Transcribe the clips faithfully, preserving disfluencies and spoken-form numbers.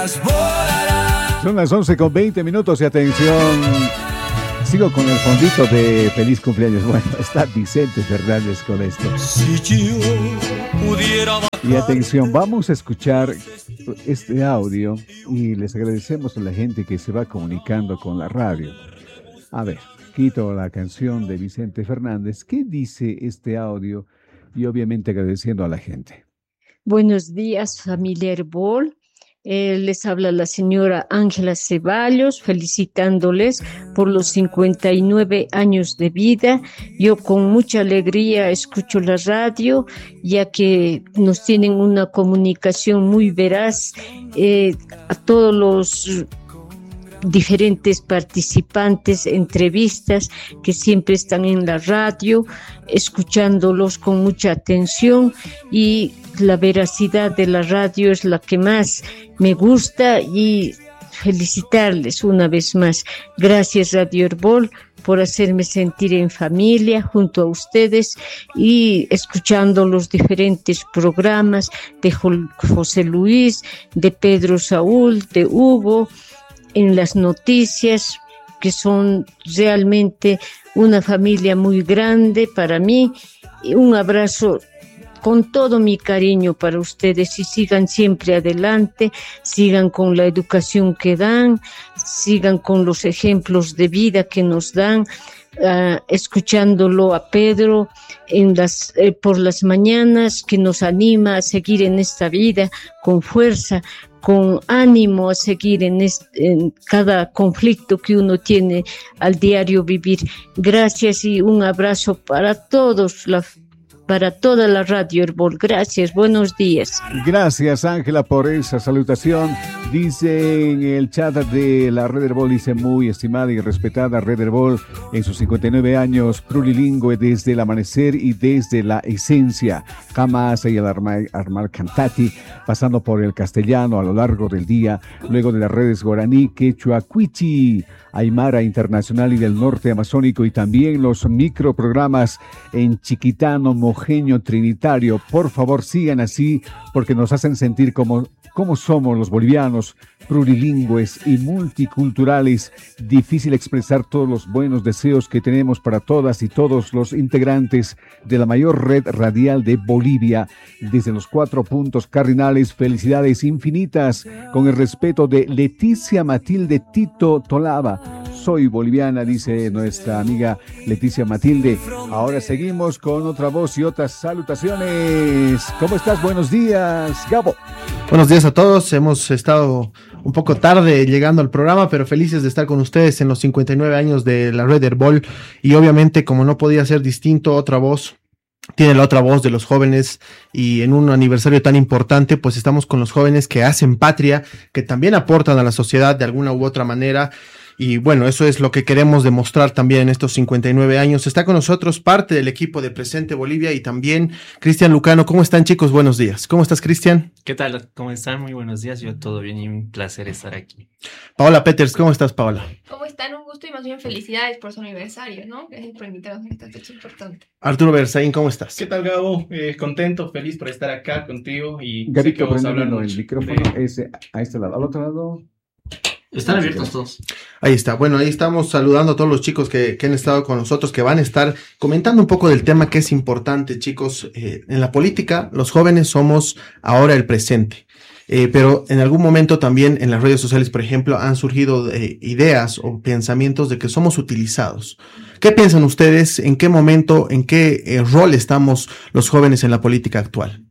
Son las once con veinte minutos y atención, sigo con el fondito de feliz cumpleaños. Bueno, está Vicente Fernández con esto. Y atención, vamos a escuchar este audio y les agradecemos a la gente que se va comunicando con la radio. A ver, quito la canción de Vicente Fernández. ¿Qué dice este audio? Y obviamente agradeciendo a la gente. Buenos días, familia Herbol. Eh, les habla la señora Ángela Ceballos, felicitándoles por los cincuenta y nueve años de vida. Yo con mucha alegría escucho la radio, ya que nos tienen una comunicación muy veraz. Eh, a todos los diferentes participantes, entrevistas que siempre están en la radio, escuchándolos con mucha atención, y la veracidad de la radio es la que más me gusta, y felicitarles una vez más. Gracias Radio Herbol por hacerme sentir en familia junto a ustedes y escuchando los diferentes programas de José Luis, de Pedro Saúl, de Hugo, en las noticias, que son realmente una familia muy grande para mí. Y un abrazo con todo mi cariño para ustedes, y sigan siempre adelante, sigan con la educación que dan, sigan con los ejemplos de vida que nos dan, uh, escuchándolo a Pedro en las, eh, por las mañanas, que nos anima a seguir en esta vida con fuerza, con ánimo a seguir en, este, en cada conflicto que uno tiene al diario vivir. Gracias y un abrazo para todos, la, para toda la Radio Herbol. Gracias, buenos días. Gracias, Ángela, por esa salutación. Dice en el chat de la Red Herbol, dice: muy estimada y respetada Red Herbol, en sus cincuenta y nueve años, plurilingüe desde el amanecer y desde la esencia, jamás y el armar, armar cantati, pasando por el castellano a lo largo del día, luego de las redes guaraní, quechua, cuichi, aymara internacional y del norte amazónico, y también los microprogramas en chiquitano, mojeño, trinitario. Por favor, sigan así, porque nos hacen sentir como ¿Cómo somos los bolivianos, plurilingües y multiculturales? Difícil expresar todos los buenos deseos que tenemos para todas y todos los integrantes de la mayor red radial de Bolivia. Desde los cuatro puntos cardinales, felicidades infinitas, con el respeto de Leticia Matilde Tito Tolaba. Soy boliviana, dice nuestra amiga Leticia Matilde. Ahora seguimos con otra voz y otras salutaciones. ¿Cómo estás? Buenos días, Gabo. Buenos días a todos. Hemos estado un poco tarde llegando al programa, pero felices de estar con ustedes en los cincuenta y nueve años de la Red Herbol. Y obviamente, como no podía ser distinto, otra voz tiene la otra voz de los jóvenes, y en un aniversario tan importante, pues estamos con los jóvenes que hacen patria, que también aportan a la sociedad de alguna u otra manera. Y bueno, eso es lo que queremos demostrar también en estos cincuenta y nueve años. Está con nosotros parte del equipo de Presente Bolivia y también Cristian Lucano. ¿Cómo están, chicos? Buenos días. ¿Cómo estás, Cristian? ¿Qué tal? ¿Cómo están? Muy buenos días. Yo todo bien y un placer estar aquí. Paola Peters, ¿cómo estás, Paola? ¿Cómo están? Un gusto y más bien felicidades por su aniversario, ¿no? Gracias por invitarnos a esta fecha importante. Arturo Berzaín, ¿cómo estás? ¿Qué tal, Gabo? Eh, contento, feliz por estar acá contigo y Gabito, sé que vamos a hablar el micrófono de... ese, a este lado, al otro lado. Están abiertos todos. Ahí está. Bueno, ahí estamos saludando a todos los chicos que, que han estado con nosotros, que van a estar comentando un poco del tema que es importante, chicos. Eh, en la política, los jóvenes somos ahora el presente. Eh, pero en algún momento también en las redes sociales, por ejemplo, han surgido eh, ideas o pensamientos de que somos utilizados. ¿Qué piensan ustedes? ¿En qué momento, en qué eh, rol estamos los jóvenes en la política actual?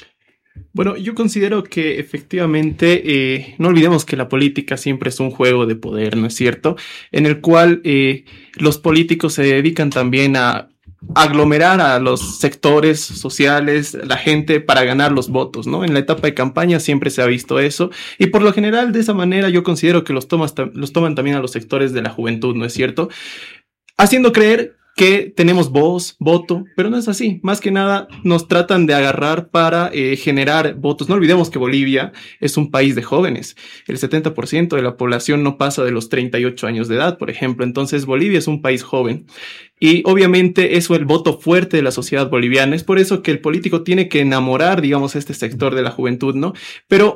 Bueno, yo considero que efectivamente eh, no olvidemos que la política siempre es un juego de poder, ¿no es cierto? En el cual eh, los políticos se dedican también a aglomerar a los sectores sociales, la gente, para ganar los votos, ¿no? En la etapa de campaña siempre se ha visto eso, y por lo general de esa manera yo considero que los, tomas, los toman también a los sectores de la juventud, ¿no es cierto? Haciendo creer que tenemos voz, voto, pero no es así. Más que nada nos tratan de agarrar para eh, generar votos. No olvidemos que Bolivia es un país de jóvenes. El setenta por ciento de la población no pasa de los treinta y ocho años de edad, por ejemplo. Entonces Bolivia es un país joven. Y obviamente eso es el voto fuerte de la sociedad boliviana. Es por eso que el político tiene que enamorar, digamos, a este sector de la juventud, ¿no? Pero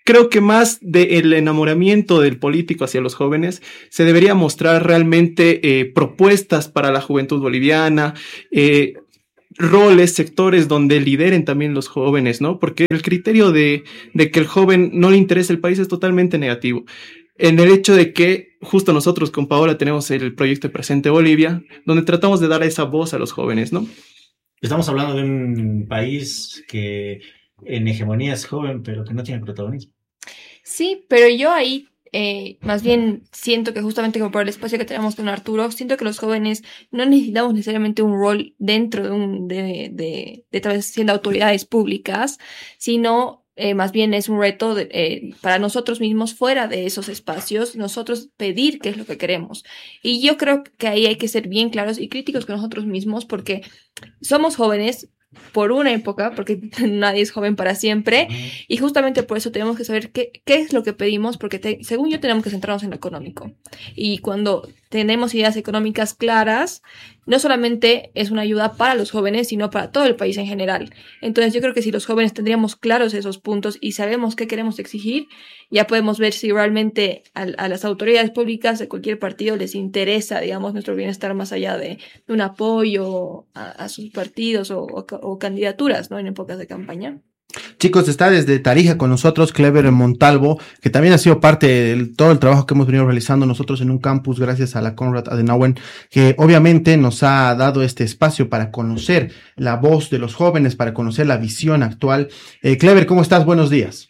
creo que más del enamoramiento del político hacia los jóvenes, se debería mostrar realmente eh, propuestas para la juventud boliviana, eh, roles, sectores donde lideren también los jóvenes, ¿no? Porque el criterio de, de que el joven no le interesa el país es totalmente negativo. En el hecho de que justo nosotros con Paola tenemos el proyecto Presente Bolivia, donde tratamos de dar esa voz a los jóvenes, ¿no? Estamos hablando de un país que en hegemonía es joven, pero que no tiene protagonismo. Sí, pero yo ahí eh, más bien siento que justamente como por el espacio que tenemos con Arturo, siento que los jóvenes no necesitamos necesariamente un rol dentro de un de, de, de tal vez siendo autoridades públicas, sino eh, más bien es un reto de, eh, para nosotros mismos fuera de esos espacios, nosotros pedir qué es lo que queremos. Y yo creo que ahí hay que ser bien claros y críticos con nosotros mismos porque somos jóvenes por una época, porque nadie es joven para siempre, y justamente por eso tenemos que saber qué, qué es lo que pedimos, porque te, según yo tenemos que centrarnos en lo económico. Y cuando tenemos ideas económicas claras, no solamente es una ayuda para los jóvenes, sino para todo el país en general. Entonces yo creo que si los jóvenes tendríamos claros esos puntos y sabemos qué queremos exigir, ya podemos ver si realmente a, a las autoridades públicas de cualquier partido les interesa, digamos, nuestro bienestar más allá de, de un apoyo a, a sus partidos o, o, o candidaturas, ¿no? En épocas de campaña. Chicos, está desde Tarija con nosotros Clever Montalvo, que también ha sido parte de todo el trabajo que hemos venido realizando nosotros en un campus gracias a la Konrad Adenauer, que obviamente nos ha dado este espacio para conocer la voz de los jóvenes, para conocer la visión actual. Eh, Clever, ¿cómo estás? Buenos días.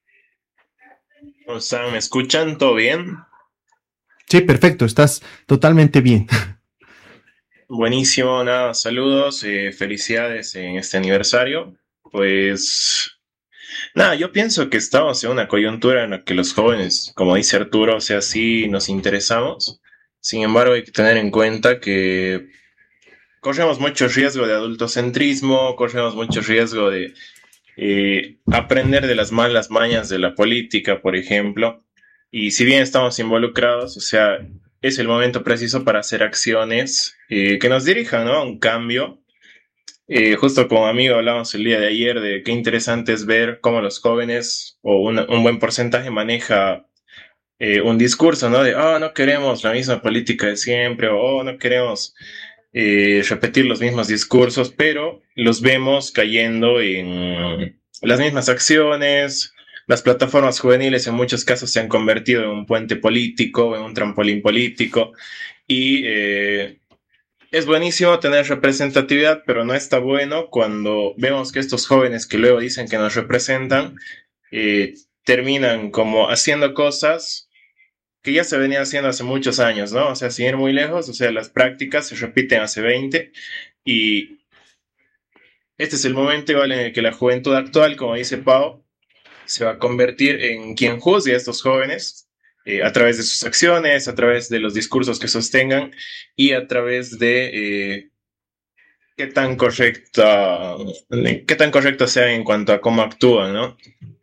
¿Cómo están? ¿Me escuchan? ¿Todo bien? Sí, perfecto, estás totalmente bien. Buenísimo, nada, saludos, eh, felicidades en este aniversario. Pues nada, yo pienso que estamos en una coyuntura en la que los jóvenes, como dice Arturo, o sea, sí nos interesamos. Sin embargo, hay que tener en cuenta que corremos mucho riesgo de adultocentrismo, corremos mucho riesgo de eh, aprender de las malas mañas de la política, por ejemplo. Y si bien estamos involucrados, o sea, es el momento preciso para hacer acciones eh, que nos dirijan, ¿no?, a un cambio. Eh, justo como amigo hablábamos el día de ayer de qué interesante es ver cómo los jóvenes o una, un buen porcentaje maneja eh, un discurso, ¿no? De, oh, no queremos la misma política de siempre, o oh, no queremos eh, repetir los mismos discursos, pero los vemos cayendo en las mismas acciones. Las plataformas juveniles en muchos casos se han convertido en un puente político, en un trampolín político, y eh, es buenísimo tener representatividad, pero no está bueno cuando vemos que estos jóvenes que luego dicen que nos representan eh, terminan como haciendo cosas que ya se venían haciendo hace muchos años, ¿no? O sea, sin ir muy lejos, o sea, las prácticas se repiten hace veinte y este es el momento igual en el que la juventud actual, como dice Pau, se va a convertir en quien juzgue a estos jóvenes eh, a través de sus acciones, a través de los discursos que sostengan y a través de eh, qué tan correcta, qué tan correcta sea en cuanto a cómo actúan, ¿no?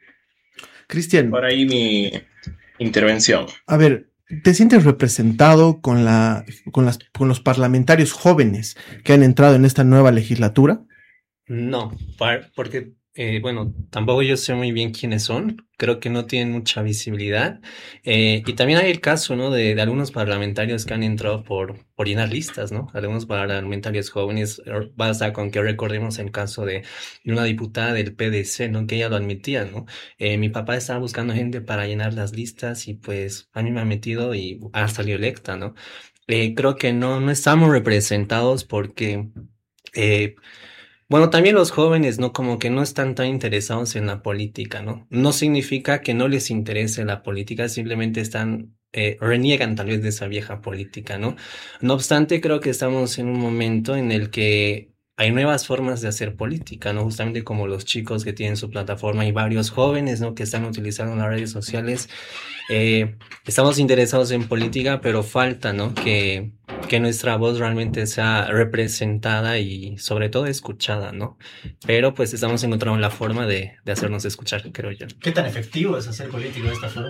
Cristian. Por ahí mi intervención. A ver, ¿te sientes representado con, la, con, las, con los parlamentarios jóvenes que han entrado en esta nueva legislatura? No, par- porque, eh, bueno, tampoco yo sé muy bien quiénes son. Creo que no tienen mucha visibilidad. Eh, y también hay el caso, ¿no? De, de algunos parlamentarios que han entrado por, por llenar listas, ¿no? Algunos parlamentarios jóvenes, er, basta con que recordemos el caso de, de una diputada del P D C, ¿no? Que ella lo admitía, ¿no? Eh, mi papá estaba buscando gente para llenar las listas y pues a mí me ha metido y ha salido electa, ¿no? Eh, creo que no, no estamos representados porque... Eh, Bueno, también los jóvenes, ¿no? Como que no están tan interesados en la política, ¿no? No significa que no les interese la política, simplemente están, eh, reniegan tal vez de esa vieja política, ¿no? No obstante, creo que estamos en un momento en el que hay nuevas formas de hacer política, ¿no? Justamente como los chicos que tienen su plataforma y varios jóvenes, ¿no? Que están utilizando las redes sociales. Eh, estamos interesados en política, pero falta, ¿no? Que, que nuestra voz realmente sea representada y sobre todo escuchada, ¿no? Pero pues estamos encontrando la forma de, de hacernos escuchar, creo yo. ¿Qué tan efectivo es hacer política de esta forma?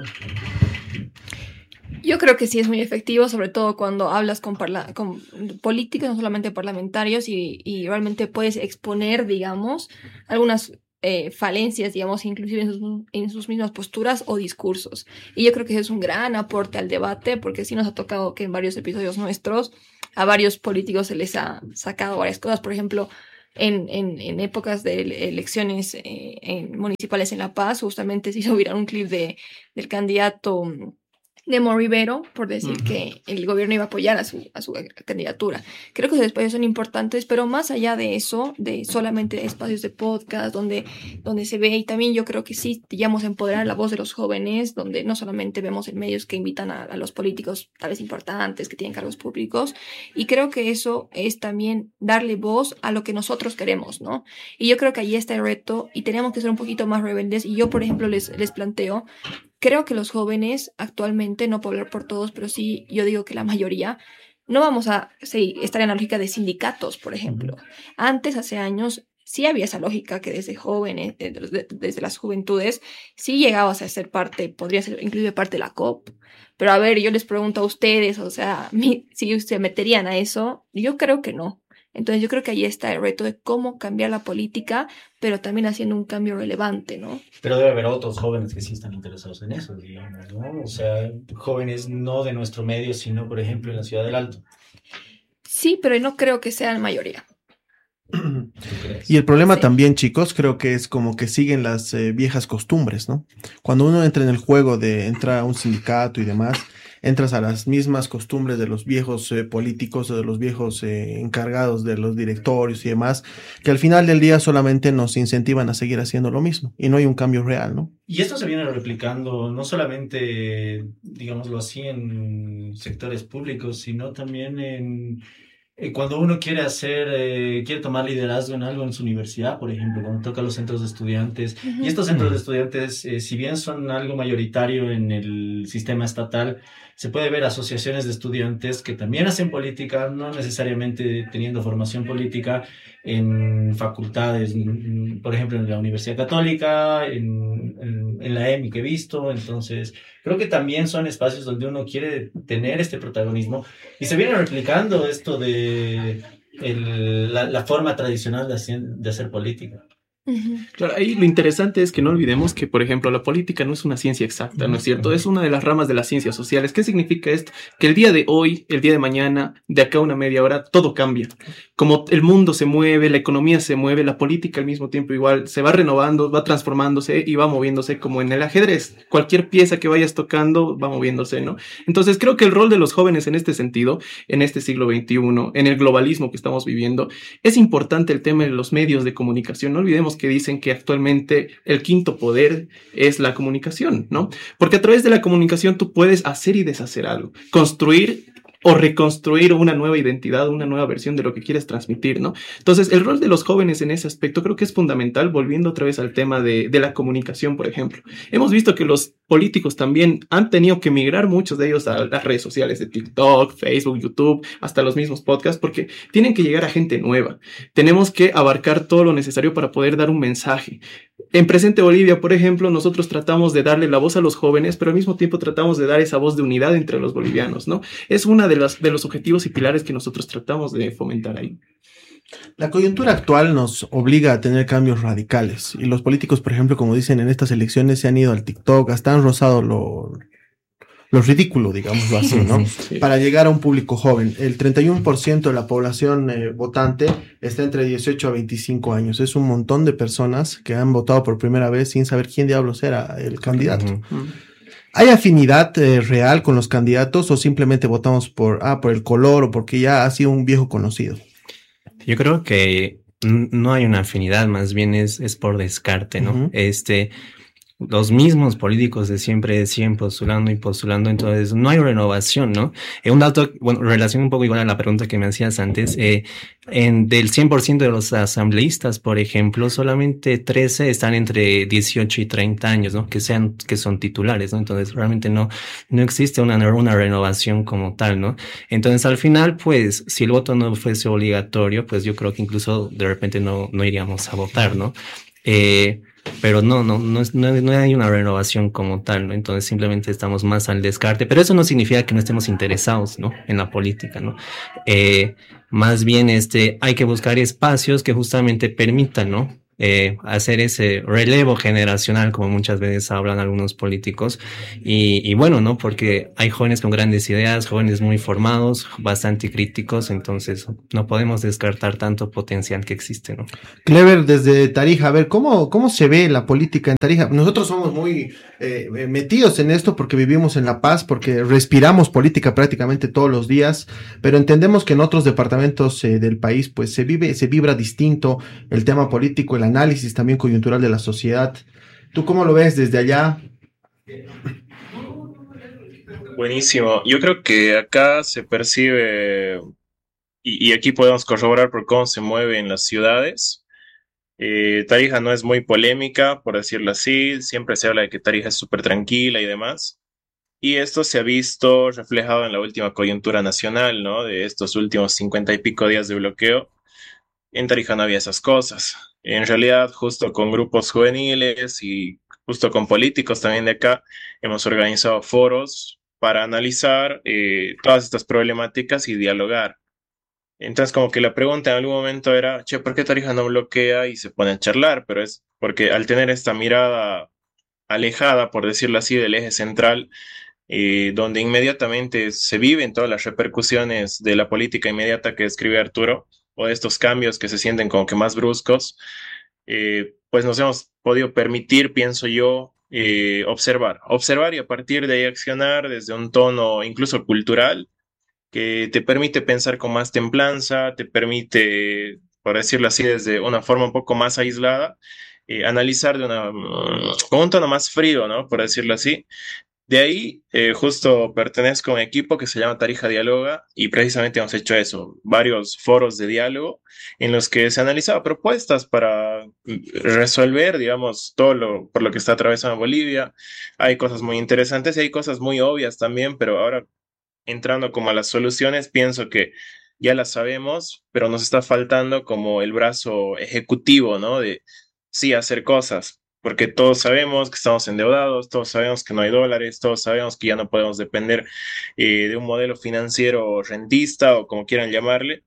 Yo creo que sí es muy efectivo, sobre todo cuando hablas con, parla- con políticos, no solamente parlamentarios, y, y realmente puedes exponer, digamos, algunas eh, falencias, digamos, inclusive en sus, en sus mismas posturas o discursos. Y yo creo que eso es un gran aporte al debate, porque sí nos ha tocado que en varios episodios nuestros a varios políticos se les ha sacado varias cosas. Por ejemplo, en, en, en épocas de elecciones eh, en municipales en La Paz, justamente se hizo viral un clip de, del candidato Nemo Rivero, por decir uh-huh. que el gobierno iba a apoyar a su, a su candidatura. Creo que los espacios son importantes, pero más allá de eso, de solamente espacios de podcast, donde, donde se ve, y también yo creo que sí, digamos, empoderar la voz de los jóvenes, donde no solamente vemos en medios que invitan a, a los políticos tal vez importantes, que tienen cargos públicos, y creo que eso es también darle voz a lo que nosotros queremos, ¿no? Y yo creo que ahí está el reto, y tenemos que ser un poquito más rebeldes, y yo, por ejemplo, les, les planteo, creo que los jóvenes actualmente, no puedo hablar por todos, pero sí, yo digo que la mayoría, no vamos a sí, estar en la lógica de sindicatos, por ejemplo. Antes, hace años, sí había esa lógica que desde jóvenes, desde, desde las juventudes, sí llegabas a ser parte, podría ser inclusive parte de la C O P. Pero a ver, yo les pregunto a ustedes, o sea, si se meterían a eso, yo creo que no. Entonces yo creo que ahí está el reto de cómo cambiar la política, pero también haciendo un cambio relevante, ¿no? Pero debe haber otros jóvenes que sí están interesados en eso, digamos, ¿no? O sea, jóvenes no de nuestro medio, sino, por ejemplo, en la Ciudad del Alto. Sí, pero no creo que sean mayoría. Y el problema sí. también, chicos, creo que es como que siguen las eh, viejas costumbres, ¿no? Cuando uno entra en el juego de entrar a un sindicato y demás, entras a las mismas costumbres de los viejos eh, políticos o de los viejos eh, encargados de los directorios y demás, que al final del día solamente nos incentivan a seguir haciendo lo mismo y no hay un cambio real, ¿no? Y esto se viene replicando no solamente, digámoslo así, en sectores públicos, sino también en... Cuando uno quiere hacer, eh, quiere tomar liderazgo en algo en su universidad, por ejemplo, cuando toca los centros de estudiantes, uh-huh. y estos centros de estudiantes, eh, si bien son algo mayoritario en el sistema estatal, se puede ver asociaciones de estudiantes que también hacen política, no necesariamente teniendo formación política en facultades, por ejemplo, en la Universidad Católica, en, en, en la E M I que he visto. Entonces, creo que también son espacios donde uno quiere tener este protagonismo y se viene replicando esto de el, la, la forma tradicional de hacer, de hacer política. Claro, ahí lo interesante es que no olvidemos que, por ejemplo, la política no es una ciencia exacta, ¿no es cierto? Es una de las ramas de las ciencias sociales. ¿Qué significa esto? Que el día de hoy, el día de mañana, de acá a una media hora, todo cambia. Como el mundo se mueve, la economía se mueve, la política al mismo tiempo igual se va renovando, va transformándose y va moviéndose como en el ajedrez. Cualquier pieza que vayas tocando va moviéndose, ¿no? Entonces creo que el rol de los jóvenes en este sentido, en este siglo veintiuno, en el globalismo que estamos viviendo, es importante el tema de los medios de comunicación. No olvidemos que dicen que actualmente el quinto poder es la comunicación, ¿no? Porque a través de la comunicación tú puedes hacer y deshacer algo, construir o reconstruir una nueva identidad, una nueva versión de lo que quieres transmitir, ¿no? Entonces, el rol de los jóvenes en ese aspecto creo que es fundamental, volviendo otra vez al tema de, de la comunicación, por ejemplo. Hemos visto que los políticos también han tenido que migrar, muchos de ellos, a las redes sociales de TikTok, Facebook, YouTube, hasta los mismos podcasts, porque tienen que llegar a gente nueva. Tenemos que abarcar todo lo necesario para poder dar un mensaje. En Presente Bolivia, por ejemplo, nosotros tratamos de darle la voz a los jóvenes, pero al mismo tiempo tratamos de dar esa voz de unidad entre los bolivianos, ¿no? Es una de las de los objetivos y pilares que nosotros tratamos de fomentar ahí. La coyuntura actual nos obliga a tener cambios radicales y los políticos, por ejemplo, como dicen en estas elecciones, se han ido al TikTok, hasta han rozado lo, lo ridículo, digámoslo así, ¿no? Sí. Para llegar a un público joven. El treinta y uno por ciento de la población eh, votante está entre dieciocho a veinticinco años. Es un montón de personas que han votado por primera vez sin saber quién diablos era el candidato. Uh-huh. ¿Hay afinidad eh, real con los candidatos o simplemente votamos por, ah, por el color o porque ya ha sido un viejo conocido? Yo creo que no hay una afinidad, más bien es, es por descarte, ¿no? Uh-huh. Este, los mismos políticos de siempre siguen postulando y postulando, entonces no hay renovación, ¿no? Eh, un dato, bueno, relación un poco igual a la pregunta que me hacías antes, eh, en, del cien por ciento de los asambleístas, por ejemplo, solamente trece están entre dieciocho y treinta años, ¿no? Que sean, que son titulares, ¿no? Entonces realmente no, no existe una, una renovación como tal, ¿no? Entonces al final, pues, si el voto no fuese obligatorio, pues yo creo que incluso de repente no, no iríamos a votar, ¿no? Eh, Pero no, no, no, no, no hay una renovación como tal, ¿no? Entonces simplemente estamos más al descarte, pero eso no significa que no estemos interesados, ¿no? En la política, ¿no? Eh, más bien, este, hay que buscar espacios que justamente permitan, ¿no? eh, hacer ese relevo generacional, como muchas veces hablan algunos políticos. Y, y bueno, ¿no? Porque hay jóvenes con grandes ideas, jóvenes muy formados, bastante críticos, entonces no podemos descartar tanto potencial que existe, ¿no? Clever, desde Tarija, a ver, ¿cómo, cómo se ve la política en Tarija? Nosotros somos muy eh, metidos en esto porque vivimos en La Paz, porque respiramos política prácticamente todos los días, pero entendemos que en otros departamentos eh, del país pues se vive, se vibra distinto el tema político, el análisis también coyuntural de la sociedad. ¿Tú cómo lo ves desde allá? Buenísimo. Yo creo que acá se percibe, y, y aquí podemos corroborar por cómo se mueve en las ciudades. Eh, Tarija no es muy polémica, por decirlo así. Siempre se habla de que Tarija es súper tranquila y demás. Y esto se ha visto reflejado en la última coyuntura nacional, ¿no? De estos últimos cincuenta y pico días de bloqueo. En Tarija no había esas cosas. En realidad, justo con grupos juveniles y justo con políticos también de acá, hemos organizado foros para analizar eh, todas estas problemáticas y dialogar. Entonces, como que la pregunta en algún momento era, che, ¿por qué Tarija no bloquea y se pone a charlar? Pero es porque al tener esta mirada alejada, por decirlo así, del eje central, eh, donde inmediatamente se viven todas las repercusiones de la política inmediata que describe Arturo, o de estos cambios que se sienten como que más bruscos, eh, pues nos hemos podido permitir, pienso yo, eh, observar, observar y a partir de ahí accionar desde un tono incluso cultural, que te permite pensar con más templanza, te permite, por decirlo así, desde una forma un poco más aislada, eh, analizar de una, con un tono más frío, ¿no? Por decirlo así. De ahí, eh, justo pertenezco a un equipo que se llama Tarija Dialoga y precisamente hemos hecho eso, varios foros de diálogo en los que se analizaba propuestas para resolver, digamos, todo lo por lo que está atravesando Bolivia. Hay cosas muy interesantes y hay cosas muy obvias también, pero ahora entrando como a las soluciones, pienso que ya las sabemos, pero nos está faltando como el brazo ejecutivo, ¿no? De sí hacer cosas. Porque todos sabemos que estamos endeudados, todos sabemos que no hay dólares, todos sabemos que ya no podemos depender eh, de un modelo financiero rentista o como quieran llamarle.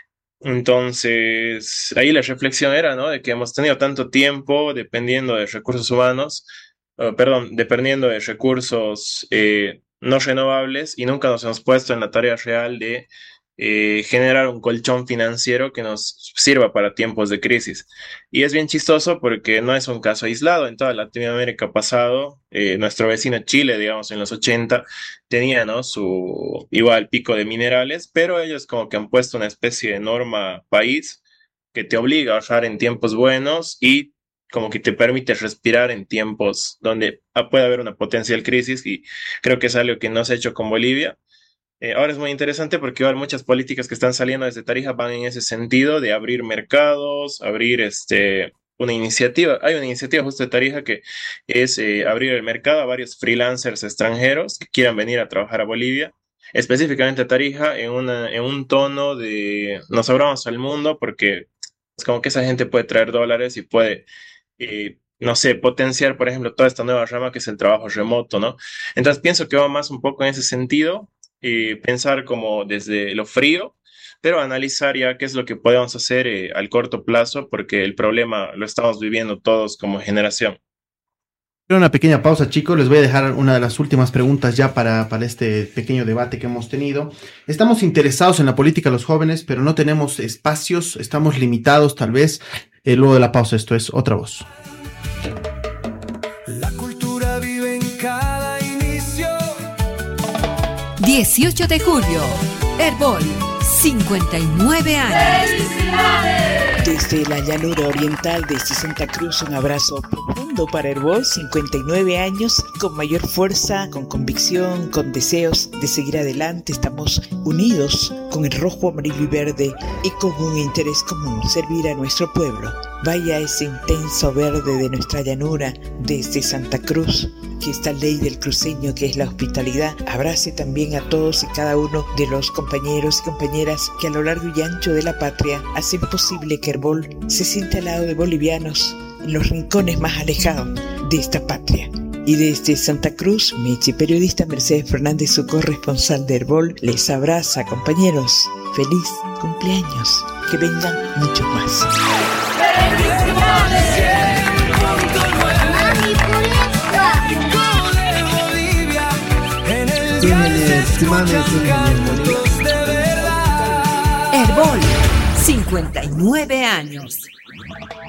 Entonces, ahí la reflexión era, ¿no? De que hemos tenido tanto tiempo dependiendo de recursos humanos, uh, perdón, dependiendo de recursos eh, no renovables y nunca nos hemos puesto en la tarea real de Eh, generar un colchón financiero que nos sirva para tiempos de crisis. Y es bien chistoso porque no es un caso aislado. En toda Latinoamérica pasado, eh, nuestro vecino Chile, digamos, en los ochenta, tenía, ¿no? Su igual pico de minerales, pero ellos como que han puesto una especie de norma país que te obliga a ahorrar en tiempos buenos y como que te permite respirar en tiempos donde puede haber una potencial crisis, y creo que es algo que no se ha hecho con Bolivia. Eh, ahora es muy interesante porque ahora muchas políticas que están saliendo desde Tarija van en ese sentido de abrir mercados, abrir este, una iniciativa. Hay una iniciativa justo de Tarija que es eh, abrir el mercado a varios freelancers extranjeros que quieran venir a trabajar a Bolivia, específicamente a Tarija, en, una, en un tono de nos abramos al mundo, porque es como que esa gente puede traer dólares y puede, eh, no sé, potenciar, por ejemplo, toda esta nueva rama que es el trabajo remoto, ¿no? Entonces pienso que va más un poco en ese sentido. Eh, pensar como desde lo frío, pero analizar ya qué es lo que podemos hacer eh, al corto plazo, porque el problema lo estamos viviendo todos como generación. Una pequeña pausa, chicos, les voy a dejar una de las últimas preguntas ya para, para este pequeño debate que hemos tenido. Estamos interesados en la política los jóvenes, pero no tenemos espacios, estamos limitados tal vez. Eh, luego de la pausa, esto es Otra Voz. La cultura vive en cada dieciocho de julio, Herbol, cincuenta y nueve años. ¡Felicidades! Desde la llanura oriental de Santa Cruz, un abrazo profundo para Herbol, cincuenta y nueve años, con mayor fuerza, con convicción, con deseos de seguir adelante. Estamos unidos con el rojo, amarillo y verde y con un interés común, servir a nuestro pueblo. Vaya ese intenso verde de nuestra llanura desde Santa Cruz, que esta ley del cruceño que es la hospitalidad abrace también a todos y cada uno de los compañeros y compañeras que a lo largo y ancho de la patria hacen posible que Herbol se sienta al lado de bolivianos en los rincones más alejados de esta patria. Y desde Santa Cruz, Mechi periodista Mercedes Fernández, su corresponsal de Herbol, les abraza, compañeros. Feliz cumpleaños, que vengan muchos más. Herbol, cincuenta y nueve años.